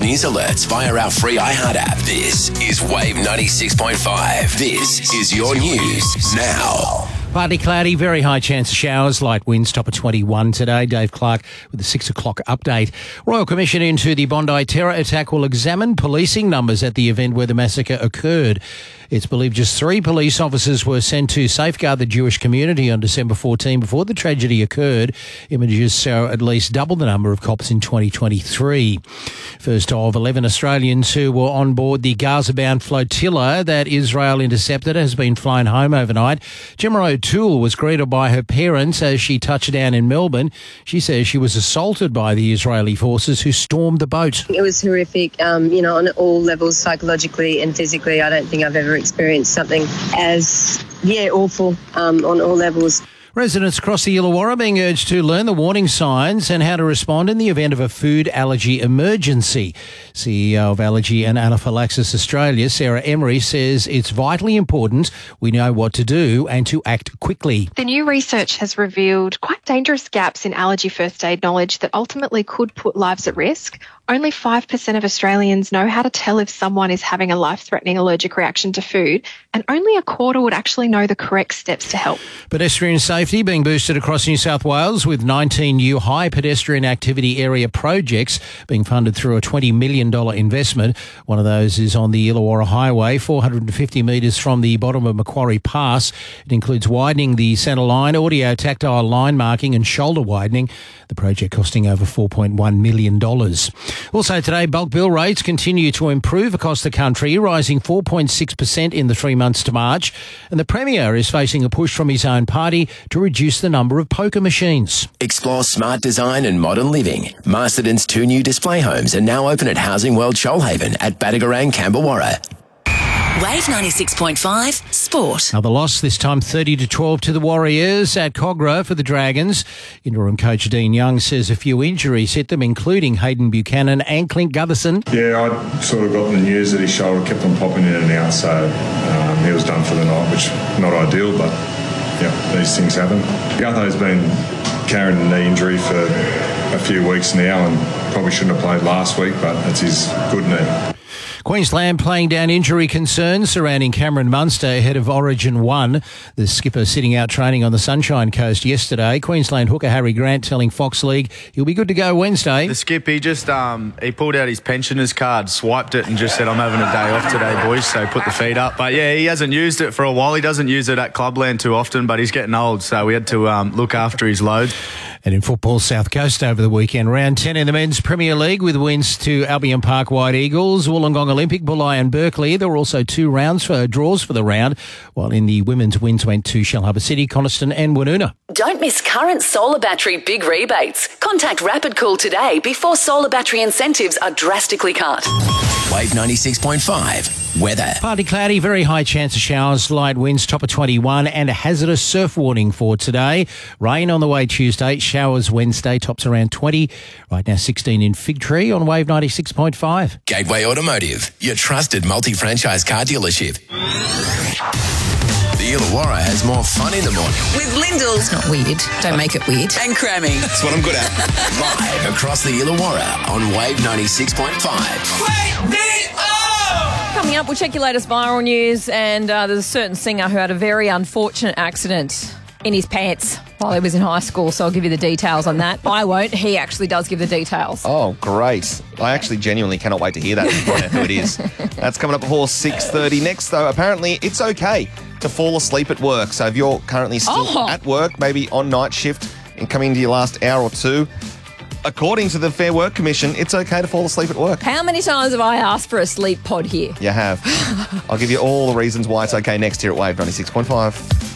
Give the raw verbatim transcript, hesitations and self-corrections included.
news alerts via our free iHeart app. This is Wave ninety-six point five. This is your news now. Partly cloudy, very high chance of showers, light winds, top of twenty-one today. Dave Clark with the six o'clock update. Royal Commission into the Bondi terror attack will examine policing numbers at the event where the massacre occurred. It's believed just three police officers were sent to safeguard the Jewish community on December fourteenth before the tragedy occurred. Images show at least double the number of cops in twenty twenty-three. First of eleven Australians who were on board the Gaza-bound flotilla that Israel intercepted has been flown home overnight. Gemma O'Toole was greeted by her parents as she touched down in Melbourne. She says she was assaulted by the Israeli forces who stormed the boat. It was horrific, um, you know, on all levels, psychologically and physically. I don't think I've ever experienced something as, yeah, awful um, on all levels. Residents across the Illawarra being urged to learn the warning signs and how to respond in the event of a food allergy emergency. C E O of Allergy and Anaphylaxis Australia, Sarah Emery, says it's vitally important we know what to do and to act quickly. The new research has revealed quite dangerous gaps in allergy first aid knowledge that ultimately could put lives at risk. Only five percent of Australians know how to tell if someone is having a life-threatening allergic reaction to food, and only a quarter would actually know the correct steps to help. Pedestrian safety being boosted across New South Wales with nineteen new high pedestrian activity area projects being funded through a twenty million dollars investment. One of those is on the Illawarra Highway, four hundred fifty metres from the bottom of Macquarie Pass. It includes widening the centre line, audio tactile line marking and shoulder widening. The project costing over four point one million dollars. Also today, bulk bill rates continue to improve across the country, rising four point six percent in the three months to March. And the Premier is facing a push from his own party to reduce the number of poker machines. Explore smart design and modern living. Masterton's two new display homes are now open at Housing World Shoalhaven at Badagarang, Camberwarra. Wave ninety-six point five Sport. Another loss, this time thirty to twelve to the Warriors at Cogra for the Dragons. Interim coach Dean Young says a few injuries hit them, including Hayden Buchanan and Clint Gutherson. Yeah, I sort of got the news that his shoulder kept on popping in and out, so um, he was done for the night, which not ideal, but yeah, these things happen. Gutho's been carrying a knee injury for a few weeks now and probably shouldn't have played last week, but it's his good knee. Queensland playing down injury concerns surrounding Cameron Munster ahead of Origin one. The skipper sitting out training on the Sunshine Coast yesterday. Queensland hooker Harry Grant telling Fox League he'll be good to go Wednesday. The skip, he just um, he pulled out his pensioners card, swiped it and just said, I'm having a day off today, boys, so put the feet up. But yeah, he hasn't used it for a while. He doesn't use it at Clubland too often, but he's getting old, so we had to um, look after his load. And in football, South Coast over the weekend. Round ten in the Men's Premier League with wins to Albion Park White Eagles, Wollongong Olympic, Bulli and Berkeley. There were also two rounds for draws for the round, while in the women's wins went to Shellharbour City, Coniston and Woonona. Don't miss current solar battery big rebates. Contact Rapid Cool today before solar battery incentives are drastically cut. Wave ninety-six point five. Weather. Partly cloudy, very high chance of showers, light winds, top of twenty-one, and a hazardous surf warning for today. Rain on the way Tuesday, showers Wednesday, tops around twenty. Right now sixteen in Fig Tree on Wave ninety-six point five. Gateway Automotive, your trusted multi-franchise car dealership. The Illawarra has more fun in the morning. With Lyndall's. It's not weird. Don't make it weird. And Crammy. That's what I'm good at. Live across the Illawarra on Wave ninety-six point five. Wake me up! Coming up, we'll check your latest viral news, and uh, there's a certain singer who had a very unfortunate accident in his pants while he was in high school, so I'll give you the details on that. I won't. He actually does give the details. Oh, great. I actually genuinely cannot wait to hear that and find out who it is. That's coming up before six thirty. Next, though, apparently it's okay to fall asleep at work. So if you're currently still Oh. at work, maybe on night shift and coming into your last hour or two, according to the Fair Work Commission, it's okay to fall asleep at work. How many times have I asked for a sleep pod here? You have. I'll give you all the reasons why it's okay next here at Wave ninety-six point five.